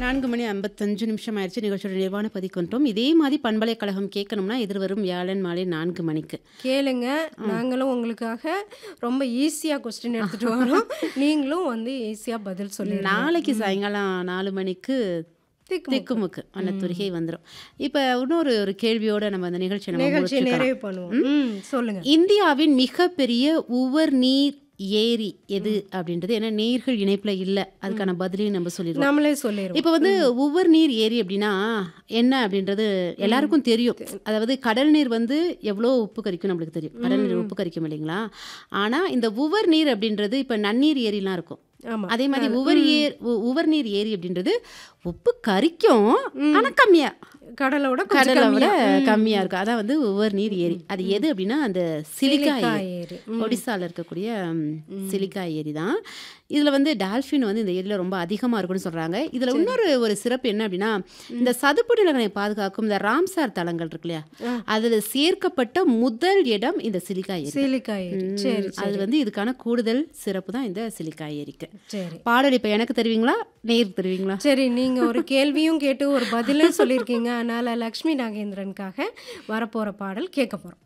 4 மணி 55 நிமிஷம் ஆயிடுச்சு. நிகழ்ச்சியோட நிறைவான பதிக்கு வந்துட்டோம். இதே மாதிரி பண்பலைக்கழகம் கேட்கணும்னா எதிர்வரும் வியாழன் மாலை 4 மணிக்கு கேளுங்க. நாங்களும் உங்களுக்காக ரொம்ப ஈஸியா கொஸ்டின் எடுத்துட்டு வரோம். நீங்களும் வந்து ஈஸியா பதில் சொல்லிடுங்க. நாளைக்கு சாயங்காலம் 4 மணிக்கு திக்குமுக்கு அன்னத்துரிகை வந்துடும். இப்போ இன்னொரு ஒரு கேள்வியோட நம்ம அந்த நிகழ்ச்சியை நிகழ்ச்சியை நிறைவு பண்ணுவோம். சொல்லுங்க. இந்தியாவின் மிகப்பெரிய உவர்நீர் ஏரி எது அப்படின்றது, ஏன்னா நீர்கள் இணைப்புல இல்லை, அதுக்கான பதிலையும் நம்ம சொல்லிடுவோம். நம்மளே சொல்லிடுவோம். இப்போ வந்து உவர்நீர் ஏரி அப்படின்னா என்ன அப்படின்றது எல்லாருக்கும் தெரியும். அதாவது கடல் நீர் வந்து எவ்வளோ உப்பு கரிக்கும் நம்மளுக்கு தெரியும். கடல் நீர் உப்பு கரிக்கும் இல்லைங்களா? ஆனால் இந்த உவர்நீர் அப்படின்றது இப்போ நன்னீர் ஏரிலாம் இருக்கும். அதே மாதிரி உவர்நீர் ஏரி அப்படின்றது உப்பு கரிக்கும், ஆனால் கம்மியா கடலோட கம்மியா இருக்கும். அதான் வந்து உவர்நீர் ஏரி. அது எது அப்படின்னா அந்த சிலிக்கா ஏரி. ஒடிசால இருக்கக்கூடிய சிலிக்கா ஏரி தான். இதுல வந்து டால்ஃபின் வந்து இந்த ஏரியில ரொம்ப அதிகமா இருக்குன்னு சொல்றாங்க. இதுல இன்னொரு ஒரு சிறப்பு என்ன அப்படின்னா, இந்த சதுப்பு நிலங்களை பாதுகாக்கும் இந்த ராம்சார் தலங்கள் இருக்கு இல்லையா, அதுல சேர்க்கப்பட்ட முதல் இடம் இந்த சிலிக்கா ஏரி. அது வந்து இதுக்கான கூடுதல் சிறப்பு தான் இந்த சிலிக்கா ஏரிக்கு. பாடல் இப்ப எனக்கு தருவீங்களா, நேருக்கு தருவீங்களா? சரி, நீங்க ஒரு கேள்வியும் கேட்டு ஒரு பதிலும் சொல்லியிருக்கீங்க. அதனால லக்ஷ்மி நாகேந்திரனுக்காக வரப்போற பாடல் கேட்க போறோம்.